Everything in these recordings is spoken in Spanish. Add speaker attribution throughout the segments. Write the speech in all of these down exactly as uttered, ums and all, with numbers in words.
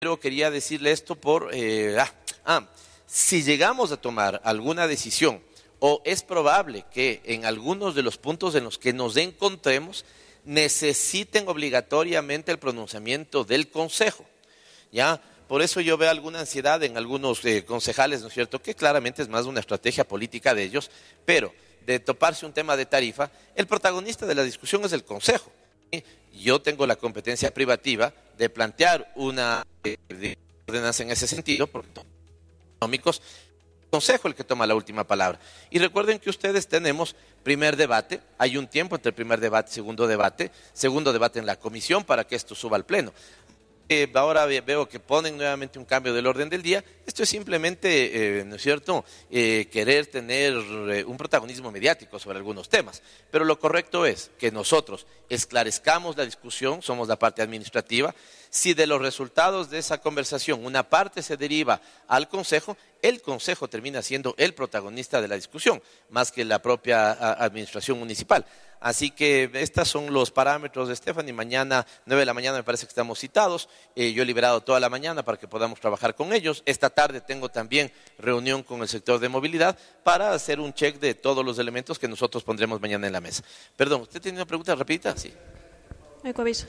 Speaker 1: Pero quería decirle esto por... Eh, ah, ah, si llegamos a tomar alguna decisión, o es probable que en algunos de los puntos en los que nos encontremos necesiten obligatoriamente el pronunciamiento del Consejo, ¿ya? Por eso yo veo alguna ansiedad en algunos eh, concejales, ¿no es cierto?, que claramente es más una estrategia política de ellos, pero de toparse un tema de tarifa, el protagonista de la discusión es el Consejo. ¿Sí? Yo tengo la competencia privativa de plantear una eh, de ordenanza en ese sentido, porque económicos, el Consejo el que toma la última palabra. Y recuerden que ustedes tenemos primer debate, hay un tiempo entre el primer debate y segundo debate, segundo debate en la comisión para que esto suba al pleno. Eh, ahora veo que ponen nuevamente un cambio del orden del día. Esto es simplemente, eh, ¿no es cierto?, eh, querer tener eh, un protagonismo mediático sobre algunos temas. Pero lo correcto es que nosotros esclarezcamos la discusión, somos la parte administrativa. Si de los resultados de esa conversación una parte se deriva al Consejo, el Consejo termina siendo el protagonista de la discusión, más que la propia administración municipal. Así que estos son los parámetros de Stephanie. Mañana, nueve de la mañana, me parece que estamos citados. Eh, yo he liberado toda la mañana para que podamos trabajar con ellos. Esta tarde tengo también reunión con el sector de movilidad para hacer un check de todos los elementos que nosotros pondremos mañana en la mesa. Perdón, ¿usted tiene una pregunta rapidita? Sí.
Speaker 2: Ecoaviso.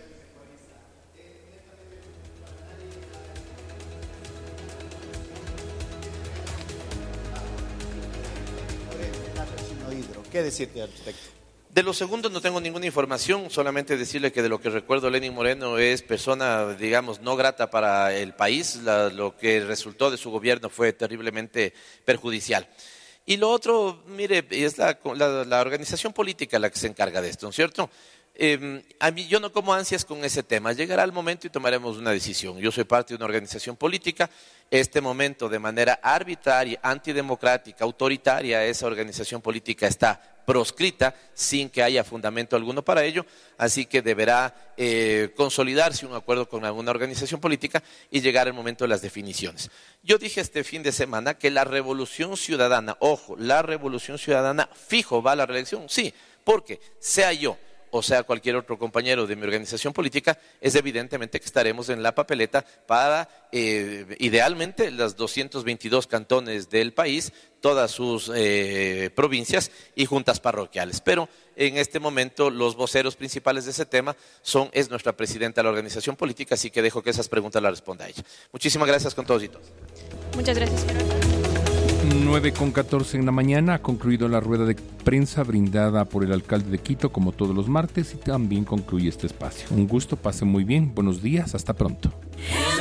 Speaker 3: ¿Qué decirte al respecto?
Speaker 1: De los segundos no tengo ninguna información, solamente decirle que de lo que recuerdo Lenín Moreno es persona, digamos, no grata para el país. La, lo que resultó de su gobierno fue terriblemente perjudicial. Y lo otro, mire, es la, la, la organización política la que se encarga de esto, ¿no es cierto? Eh, a mí yo no como ansias con ese tema. Llegará el momento y tomaremos una decisión. Yo soy parte de una organización política. Este momento, de manera arbitraria, antidemocrática, autoritaria, esa organización política está proscrita sin que haya fundamento alguno para ello, así que deberá eh, consolidarse un acuerdo con alguna organización política y llegar el momento de las definiciones. Yo dije este fin de semana que la revolución ciudadana, ojo, la revolución ciudadana fijo va a la reelección, sí, porque sea yo o sea cualquier otro compañero de mi organización política, es evidentemente que estaremos en la papeleta para, eh, idealmente, los doscientos veintidós cantones del país, todas sus eh, provincias y juntas parroquiales. Pero en este momento los voceros principales de ese tema son, es nuestra presidenta de la organización política, así que dejo que esas preguntas las responda a ella. Muchísimas gracias con todos y todas.
Speaker 2: Muchas gracias.
Speaker 4: nueve con catorce en la mañana, ha concluido la rueda de prensa brindada por el alcalde de Quito, como todos los martes, y también concluye este espacio. Un gusto, pase muy bien, buenos días, hasta pronto.